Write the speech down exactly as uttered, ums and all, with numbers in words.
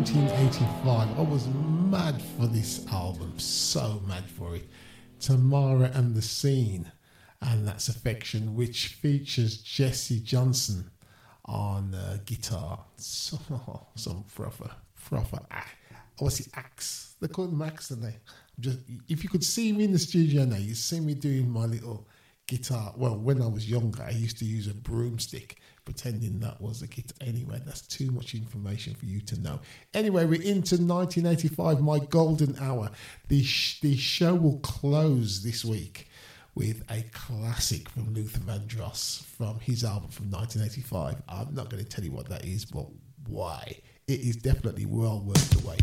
nineteen eighty-five. I was mad for this album, so mad for it. Tamara and the Scene, and That's Affection, which features Jesse Johnson on uh, guitar. So, some proper, proper, what's it, axe? They call them axe, don't they? Just, if you could see me in the studio now, you'd see me doing my little guitar. Well, when I was younger, I used to use a broomstick, pretending that was a guitar. Anyway, that's too much information for you to know. Anyway, we're into nineteen eighty-five, my golden hour. The, sh- the show will close this week with a classic from Luther Vandross from his album from nineteen eighty-five. I'm not going to tell you what that is, but why. It is definitely well worth the wait.